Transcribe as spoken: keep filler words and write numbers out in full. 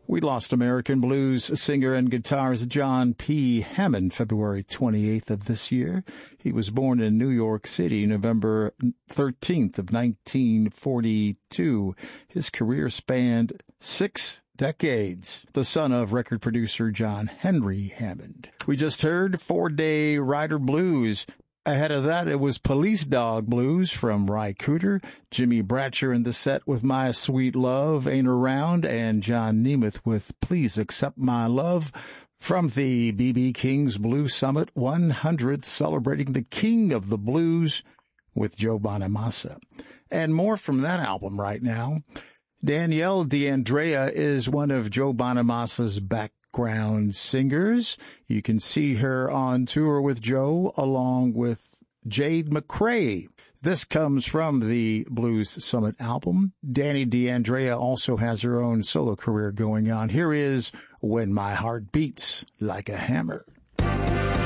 We lost American blues singer and guitarist John P. Hammond February twenty-eighth of this year. He was born in New York City November thirteenth of nineteen forty-two. His career spanned six decades. The son of record producer John Henry Hammond. We just heard Four Day Rider Blues. Ahead of that, it was Police Dog Blues from Ry Cooder, Jimmy Bratcher in the set with My Sweet Love Ain't Around, and John Nemeth with Please Accept My Love from the B B King's Blues Summit one hundred, celebrating the king of the blues with Joe Bonamassa. And more from that album right now. Danielle D'Andrea is one of Joe Bonamassa's back background singers. You can see her on tour with Joe along with Jade McCrae. This comes from the Blues Summit album. Danny D'Andrea also has her own solo career going on. Here is When My Heart Beats Like a Hammer.